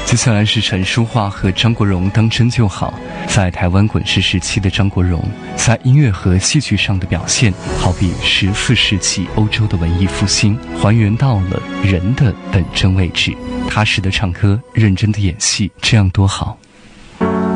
接下来是陈淑桦和张国荣当真就好。在台湾滚石时期的张国荣，在音乐和戏剧上的表现，好比14世纪欧洲的文艺复兴，还原到了人的本真位置。踏实的唱歌，认真的演戏，这样多好。